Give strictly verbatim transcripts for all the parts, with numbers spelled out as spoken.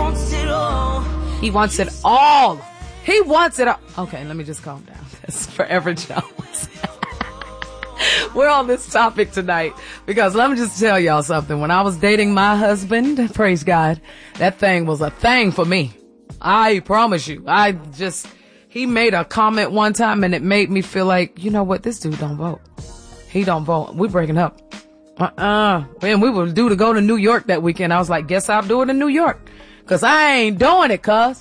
wants it all. He wants it all. He wants it all. Okay, let me just calm down. That's Forever Jones. We're on this topic tonight because let me just tell y'all something. When I was dating my husband, praise God, that thing was a thing for me. I promise you. I just, he made a comment one time and it made me feel like, you know what? This dude don't vote. He don't vote. We're breaking up. Uh-uh. And we were due to go to New York that weekend. I was like, guess I'll do it in New York. Cause I ain't doing it, cuz.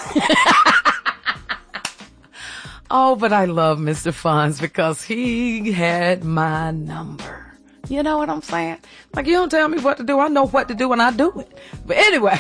Oh, but I love Mister Fonz because he had my number. You know what I'm saying? Like, you don't tell me what to do. I know what to do and I do it. But anyway.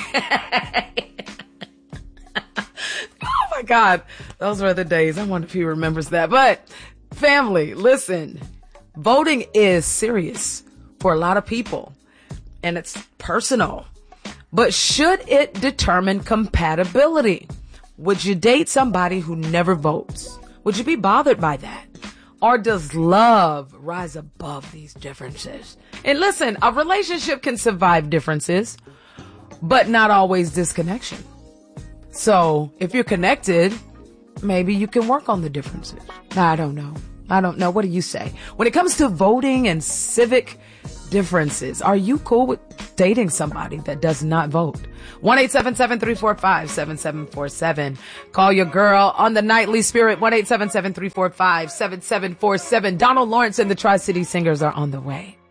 Oh my God. Those were the days. I wonder if he remembers that. But family, listen, voting is serious for a lot of people and it's personal. But should it determine compatibility? Would you date somebody who never votes? Would you be bothered by that? Or does love rise above these differences? And listen, a relationship can survive differences, but not always disconnection. So if you're connected, maybe you can work on the differences. I don't know. I don't know. What do you say? When it comes to voting and civic differences, are you cool with dating somebody that does not vote? one eight seven seven, three four five, seven seven four seven. Call your girl on the Nightly Spirit. one eight seven seven, three four five, seven seven four seven. Donald Lawrence and the Tri-City Singers are on the way.